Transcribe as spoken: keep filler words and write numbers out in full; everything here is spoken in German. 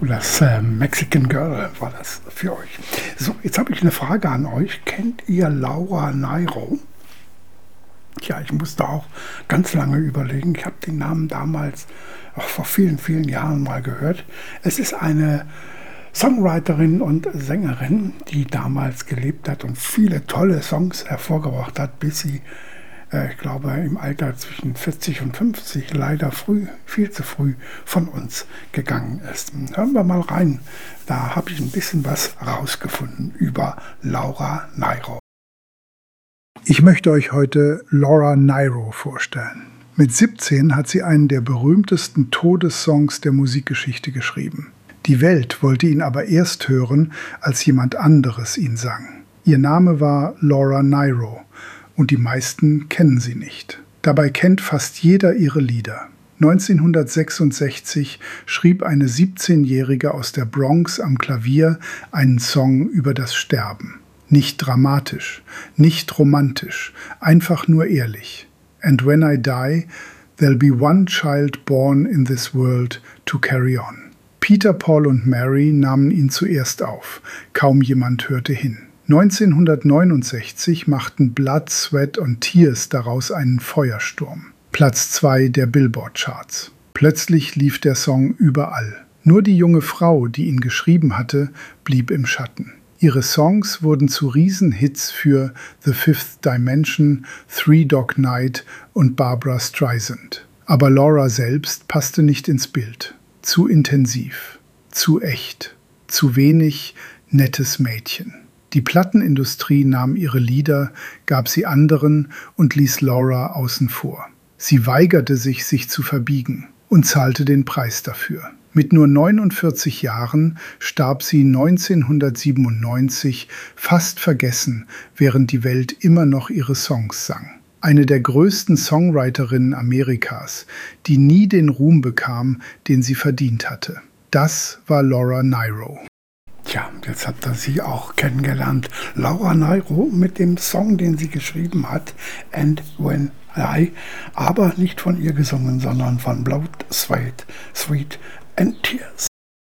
das äh, Mexican Girl war das für euch. So, jetzt habe ich eine Frage an euch. Kennt ihr Laura Nyro? Ja, ich musste auch ganz lange überlegen. Ich habe den Namen damals auch vor vielen, vielen Jahren mal gehört. Es ist eine Songwriterin und Sängerin, die damals gelebt hat und viele tolle Songs hervorgebracht hat, bis sie, äh, ich glaube, im Alter zwischen vierzig und fünfzig leider früh, viel zu früh von uns gegangen ist. Hören wir mal rein. Da habe ich ein bisschen was rausgefunden über Laura Nyro. Ich möchte euch heute Laura Nyro vorstellen. Mit siebzehn hat sie einen der berühmtesten Todessongs der Musikgeschichte geschrieben. Die Welt wollte ihn aber erst hören, als jemand anderes ihn sang. Ihr Name war Laura Nyro und die meisten kennen sie nicht. Dabei kennt fast jeder ihre Lieder. neunzehnhundertsechsundsechzig schrieb eine siebzehnjährige aus der Bronx am Klavier einen Song über das Sterben. Nicht dramatisch, nicht romantisch, einfach nur ehrlich. And when I die, there'll be one child born in this world to carry on. Peter, Paul und Mary nahmen ihn zuerst auf. Kaum jemand hörte hin. neunzehnhundertneunundsechzig machten Blood, Sweat and Tears daraus einen Feuersturm. Platz zwei der Billboard-Charts. Plötzlich lief der Song überall. Nur die junge Frau, die ihn geschrieben hatte, blieb im Schatten. Ihre Songs wurden zu Riesenhits für The Fifth Dimension, Three Dog Night und Barbra Streisand. Aber Laura selbst passte nicht ins Bild. Zu intensiv, zu echt, zu wenig nettes Mädchen. Die Plattenindustrie nahm ihre Lieder, gab sie anderen und ließ Laura außen vor. Sie weigerte sich, sich zu verbiegen und zahlte den Preis dafür. Mit nur neunundvierzig Jahren starb sie neunzehnhundertsiebenundneunzig fast vergessen, während die Welt immer noch ihre Songs sang. Eine der größten Songwriterinnen Amerikas, die nie den Ruhm bekam, den sie verdient hatte. Das war Laura Nyro. Tja, jetzt habt ihr sie auch kennengelernt. Laura Nyro mit dem Song, den sie geschrieben hat, And When I, aber nicht von ihr gesungen, sondern von Blood, Sweat, Sweat and Tears.